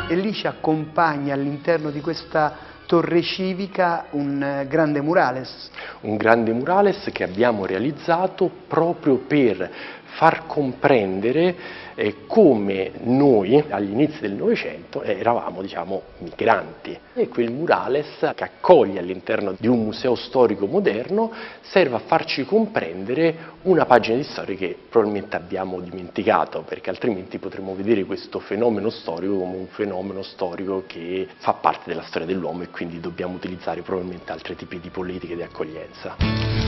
E lì ci accompagna all'interno di questa torre civica un grande murales. Un grande murales che abbiamo realizzato proprio per far comprendere come noi agli inizi del Novecento eravamo, diciamo, migranti. E quel murales, che accoglie all'interno di un museo storico moderno, serve a farci comprendere una pagina di storia che probabilmente abbiamo dimenticato, perché altrimenti potremmo vedere questo fenomeno storico come un fenomeno storico che fa parte della storia dell'uomo e quindi dobbiamo utilizzare probabilmente altri tipi di politiche di accoglienza.